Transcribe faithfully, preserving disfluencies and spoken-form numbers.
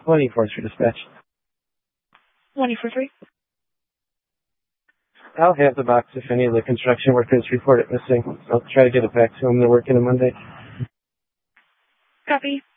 twenty-four for dispatch. twenty-four three. I'll have the box if any of the construction workers report it missing. I'll try to get it back to them. They're working on Monday. Copy.